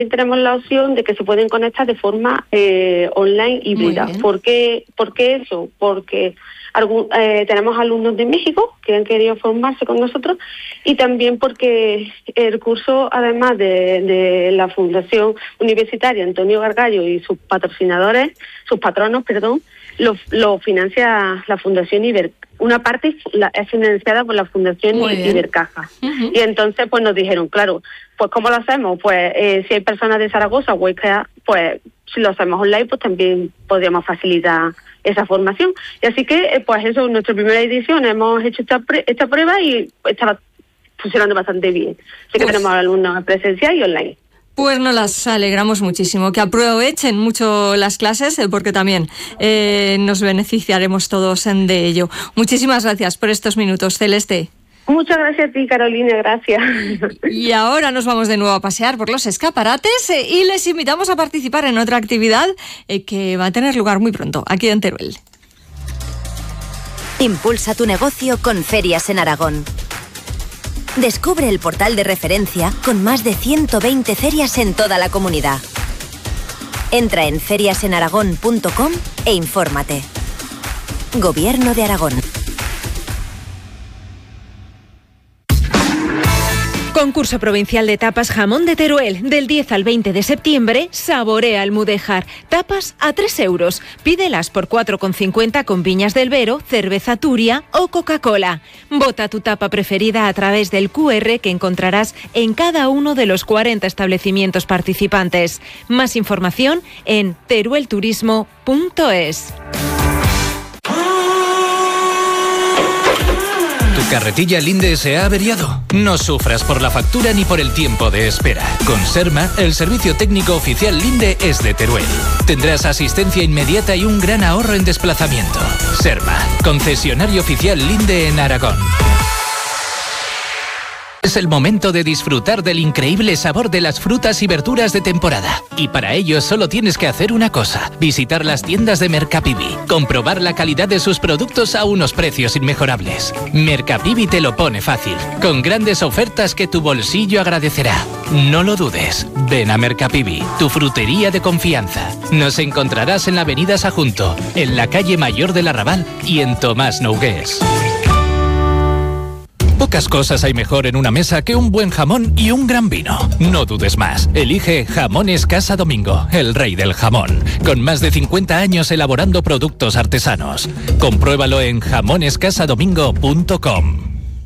tenemos la opción de que se pueden conectar de forma online híbrida. ¿Por qué eso? Porque tenemos alumnos de México que han querido formarse con nosotros, y también porque el curso, además de la Fundación Universitaria Antonio Gargallo y sus patrocinadores, sus patronos, lo financia la Fundación Ibercaja. Una parte es financiada por la Fundación Ibercaja. Y entonces pues nos dijeron, claro, pues ¿cómo lo hacemos? Pues si hay personas de Zaragoza o Huesca, pues si lo hacemos online, pues también podríamos facilitar esa formación. Y así que, pues eso, en nuestra primera edición hemos hecho esta prueba y estaba funcionando bastante bien. Así que tenemos alumnos presencial y online. Pues nos las alegramos muchísimo, que aprovechen mucho las clases, porque también nos beneficiaremos todos de ello. Muchísimas gracias por estos minutos, Celeste. Muchas gracias a ti, Carolina, gracias. Y ahora nos vamos de nuevo a pasear por los escaparates y les invitamos a participar en otra actividad que va a tener lugar muy pronto, aquí en Teruel. Impulsa tu negocio con Ferias en Aragón. Descubre el portal de referencia con más de 120 ferias en toda la comunidad. Entra en feriasenaragón.com e infórmate. Gobierno de Aragón. Concurso provincial de tapas Jamón de Teruel. Del 10 al 20 de septiembre, saborea el mudéjar. Tapas a 3 euros. Pídelas por 4,50 con viñas del Vero, cerveza Turia o Coca-Cola. Vota tu tapa preferida a través del QR que encontrarás en cada uno de los 40 establecimientos participantes. Más información en teruelturismo.es. ¿Tu carretilla Linde se ha averiado? No sufras por la factura ni por el tiempo de espera. Con Serma, el servicio técnico oficial Linde es de Teruel. Tendrás asistencia inmediata y un gran ahorro en desplazamiento. Serma, concesionario oficial Linde en Aragón. Es el momento de disfrutar del increíble sabor de las frutas y verduras de temporada. Y para ello solo tienes que hacer una cosa: visitar las tiendas de Mercapivi, comprobar la calidad de sus productos a unos precios inmejorables. Mercapivi te lo pone fácil, con grandes ofertas que tu bolsillo agradecerá. No lo dudes, ven a Mercapivi, tu frutería de confianza. Nos encontrarás en la avenida Sajunto, en la calle Mayor del Arrabal y en Tomás Nogués. Pocas cosas hay mejor en una mesa que un buen jamón y un gran vino. No dudes más. Elige Jamones Casa Domingo, el rey del jamón. Con más de 50 años elaborando productos artesanos. Compruébalo en jamonescasadomingo.com.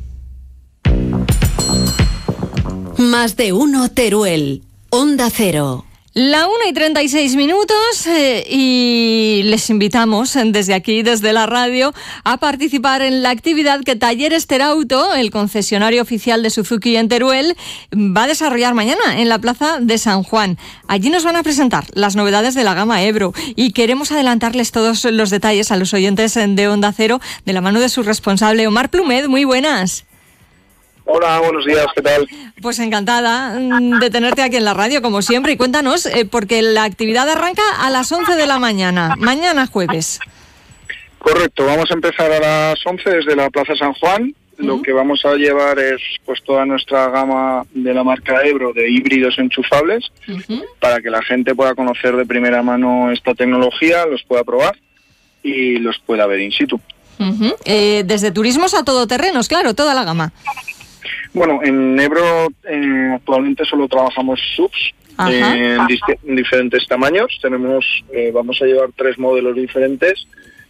Más de uno Teruel. Onda Cero. La 1:36 y les invitamos desde aquí, desde la radio, a participar en la actividad que Talleres Terauto, el concesionario oficial de Suzuki en Teruel, va a desarrollar mañana en la Plaza de San Juan. Allí nos van a presentar las novedades de la gama Ebro y queremos adelantarles todos los detalles a los oyentes de Onda Cero de la mano de su responsable, Omar Plumed. Muy buenas. Hola, buenos días, ¿qué tal? Pues encantada de tenerte aquí en la radio, como siempre, y cuéntanos, porque la actividad arranca a las 11 de la mañana, jueves. Correcto, vamos a empezar a las 11 desde la Plaza San Juan. Lo que vamos a llevar es pues toda nuestra gama de la marca Ebro de híbridos enchufables, para que la gente pueda conocer de primera mano esta tecnología, los pueda probar y los pueda ver in situ. Desde turismos a todoterrenos, claro, toda la gama. Bueno, en Ebro actualmente solo trabajamos subs en diferentes tamaños. Vamos a llevar 3 modelos diferentes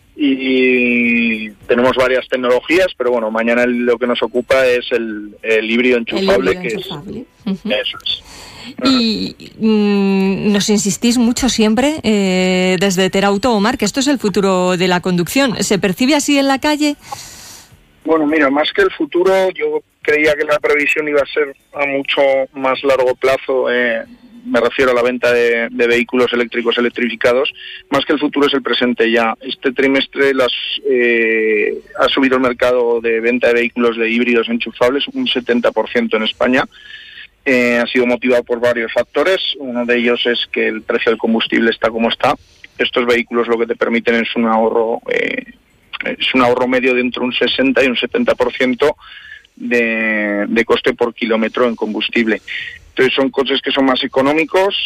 y tenemos varias tecnologías, pero bueno, mañana lo que nos ocupa es el híbrido enchufable, eso es. Y nos insistís mucho siempre desde Terauto, Omar, que esto es el futuro de la conducción. ¿Se percibe así en la calle? Bueno, mira, más que el futuro, yo creía que la previsión iba a ser a mucho más largo plazo. Me refiero a la venta de vehículos eléctricos electrificados. Más que el futuro es el presente ya. Este trimestre ha subido el mercado de venta de vehículos de híbridos enchufables un 70% en España. Ha sido motivado por varios factores. Uno de ellos es que el precio del combustible está como está. Estos vehículos lo que te permiten es un ahorro medio de entre un 60 y un 70% de coste por kilómetro en combustible. Entonces son coches que son más económicos,